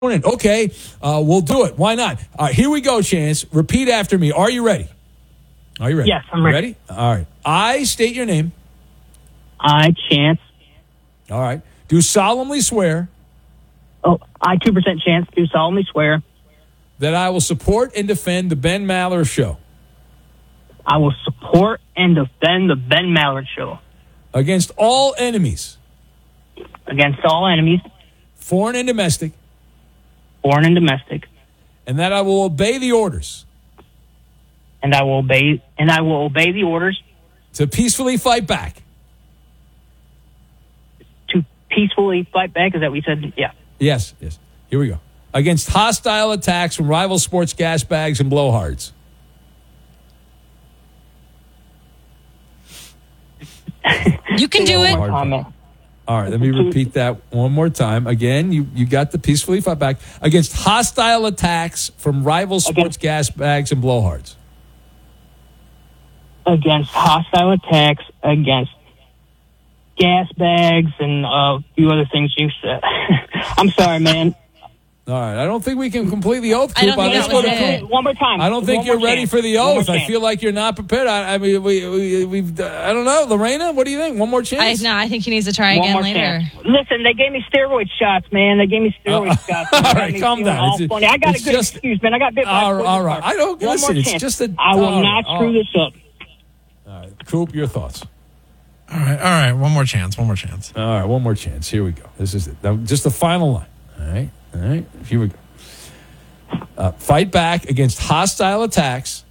Okay, we'll do it. Why not? All right, here we go, Chance. Repeat after me. Are you ready? Are you ready? Yes, I'm ready. All right. I state your name. I, Chance. All right. Do solemnly swear Oh, I 2% chance do solemnly swear that I will support and defend the Ben Maller Show I will support and defend the Ben Mallard Show against all enemies, against all enemies, foreign and domestic, foreign and domestic, and that I will obey the orders and I will obey the orders to peacefully fight back. to peacefully fight back. Is that what you said? Yeah. Yes. Here we go. Against hostile attacks from rival sports gas bags and blowhards. You can do it. All right, let me repeat that one more time. Again, you got the peacefully fight back against hostile attacks from rival sports gas bags and blowhards. Against hostile attacks, against gas bags, and a few other things you said. I'm sorry, man. All right, I don't think we can complete the oath. I don't think that was it. One more time. I don't think you're ready for the oath. I feel like you're not prepared. I mean, we've. I don't know, Lorena. What do you think? One more chance? I think he needs to try again later. Chance. Listen, they gave me steroid shots, man. They gave me steroid shots. All right, calm down. Funny. I got a good excuse, man. I got bit by all right. I don't one listen. More It's chance. just a. I will not screw this up. All right, Coop, your thoughts. All right. One more chance. All right, one more chance. Here we go. This is it. Now, just the final line. All right. Here we go. Fight back against hostile attacks.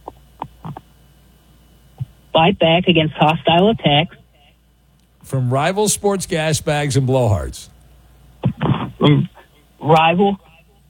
Fight back against hostile attacks From rival sports gas bags and blowhards. from rival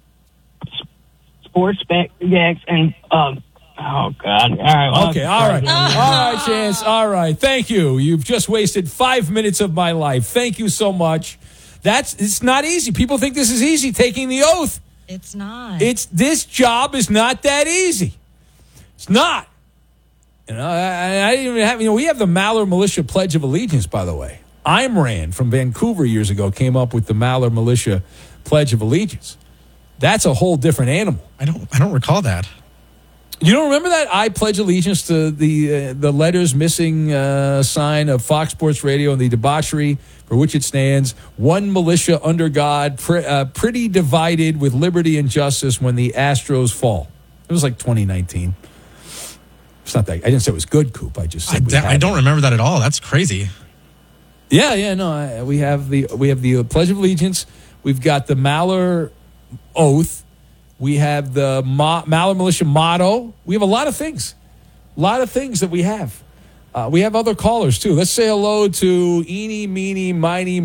sports bags and oh God! All right. Okay, all right. All right, Chance. All right. Thank you. You've just wasted 5 minutes of my life. Thank you so much. It's not easy. People think this is easy, taking the oath. It's not. This job is not that easy. It's not. You know, I didn't even have, we have the Maller Militia Pledge of Allegiance, by the way. Ayn Rand from Vancouver years ago came up with the Maller Militia Pledge of Allegiance. That's a whole different animal. I don't recall that. You don't remember that? I pledge allegiance to the letters missing sign of Fox Sports Radio and the debauchery for which it stands. One militia under God, pretty divided with liberty and justice when the Astros fall. It was like 2019. It's not that. I didn't say it was good, Coop. I just said I don't remember that at all. That's crazy. Yeah. No, we have the Pledge of Allegiance. We've got the Maller Oath. We have the Maller Militia motto. We have a lot of things. That we have. We have other callers, too. Let's say hello to Eeny, Meeny, Miny,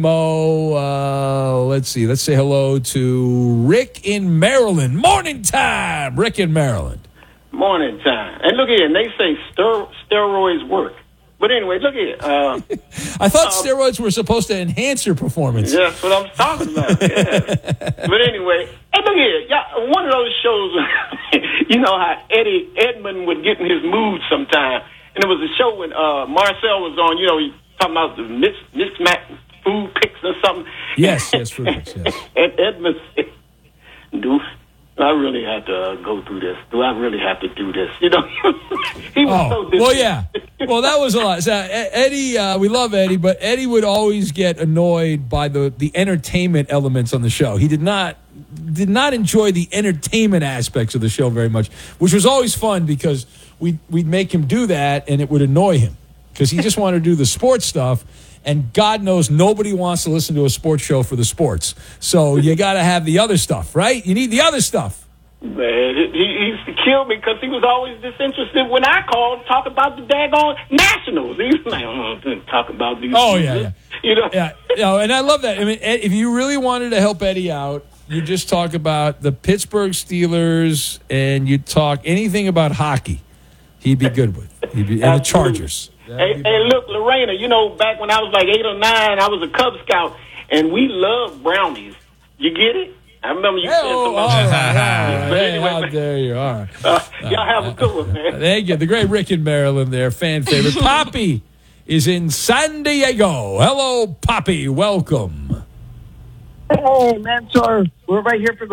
Mo. Let's see. Let's say hello to Rick in Maryland. Morning time, Rick in Maryland. Morning time. And look here, and they say steroids work. But anyway, look here. I thought steroids were supposed to enhance your performance. Yeah, that's what I'm talking about. Yes. But anyway, and look here. One of those shows, you know how Eddie Edmond would get in his mood sometime. And it was a show when Marcel was on, he talking about the mixed food picks or something. Yes, food picks, yes. And Edmond said, do I really have to go through this? Do I really have to do this? He was so distant. Well, yeah. Well, that was a lot. So, Eddie, we love Eddie, but Eddie would always get annoyed by the entertainment elements on the show. He did not enjoy the entertainment aspects of the show very much, which was always fun because we'd make him do that and it would annoy him because he just wanted to do the sports stuff. And God knows nobody wants to listen to a sports show for the sports. So you got to have the other stuff, right? You need the other stuff. Man, he used to kill me because he was always disinterested when I called to talk about the daggone Nationals. He was like, I'm going to talk about these. Oh, yeah. Yeah. And I love that. I mean, if you really wanted to help Eddie out, you just talk about the Pittsburgh Steelers and you talk anything about hockey. He'd be good with. And the Chargers. Hey, look, Lorena, back when I was like 8 or 9, I was a Cub Scout, and we loved brownies. You get it? I remember you said something about that. Hey, how dare you. All right. Y'all have a good one, man. Thank you. The great Rick in Maryland there, fan favorite. Poppy is in San Diego. Hello, Poppy. Welcome. Hey, Mentor. We're right here for the